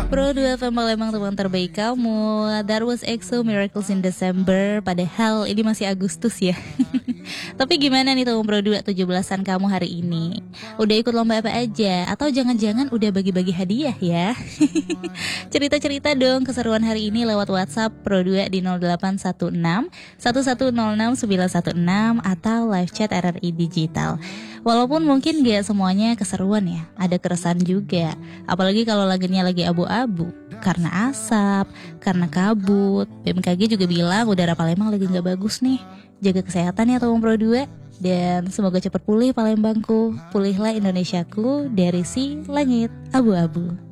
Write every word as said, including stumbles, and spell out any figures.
Pro dua F M Palembang, teman terbaik kamu. That was EXO Miracles in December. Padahal ini masih Agustus ya. Tapi gimana nih teman Pro dua tujuh belasan kamu hari ini? Udah ikut lomba apa aja? Atau jangan-jangan udah bagi-bagi hadiah ya? Cerita-cerita dong keseruan hari ini lewat WhatsApp Pro dua di nol delapan satu enam satu satu nol enam sembilan satu enam atau live chat R R I Digital. Walaupun mungkin gak semuanya keseruan ya, ada keresahan juga. Apalagi kalau laginya lagi abu-abu, karena asap, karena kabut. B M K G juga bilang udara Palembang lagi gak bagus nih. Jaga kesehatan ya teman Pro dua. Dan semoga cepat pulih Palembangku. Pulihlah Indonesiaku dari si langit abu-abu.